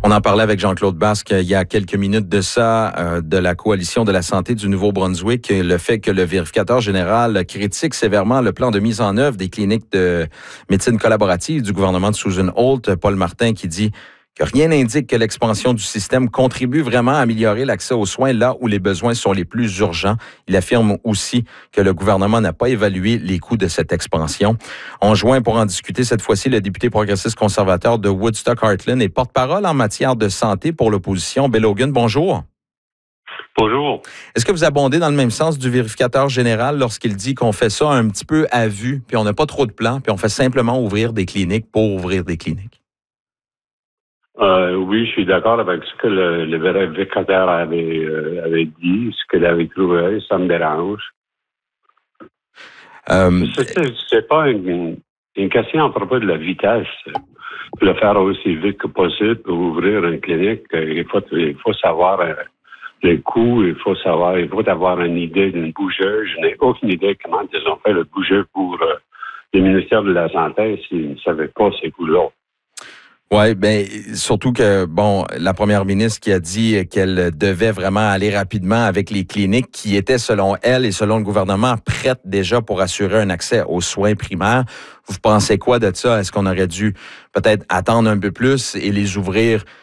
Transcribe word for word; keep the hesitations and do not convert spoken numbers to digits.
On en parlait avec Jean-Claude Basque il y a quelques minutes de ça, euh, de la Coalition de la santé du Nouveau-Brunswick, le fait que le vérificateur général critique sévèrement le plan de mise en œuvre des cliniques de médecine collaborative du gouvernement de Susan Holt. Paul Martin qui dit que rien n'indique que l'expansion du système contribue vraiment à améliorer l'accès aux soins là où les besoins sont les plus urgents. Il affirme aussi que le gouvernement n'a pas évalué les coûts de cette expansion. On joint pour en discuter cette fois-ci le député progressiste conservateur de Woodstock-Heartland et porte-parole en matière de santé pour l'opposition, Bill Hogan. Bonjour. Bonjour. Est-ce que vous abondez dans le même sens du vérificateur général lorsqu'il dit qu'on fait ça un petit peu à vue, puis on n'a pas trop de plans, puis on fait simplement ouvrir des cliniques pour ouvrir des cliniques? Euh, oui, je suis d'accord avec ce que le, le vérificateur avait, euh, avait dit, ce qu'il avait trouvé, ça me dérange. Euh, c'est, c'est pas une, une question à propos de la vitesse. Le faire aussi vite que possible pour ouvrir une clinique, il faut, il faut savoir les coûts, il faut savoir, il faut avoir une idée d'une bougeuse. Je n'ai aucune idée comment ils ont fait le bougeur pour euh, le ministère de la Santé s'ils ne savaient pas ces coûts-là. Oui, bien, surtout que, bon, la première ministre qui a dit qu'elle devait vraiment aller rapidement avec les cliniques qui étaient, selon elle et selon le gouvernement, prêtes déjà pour assurer un accès aux soins primaires. Vous pensez quoi de ça? Est-ce qu'on aurait dû peut-être attendre un peu plus et les ouvrir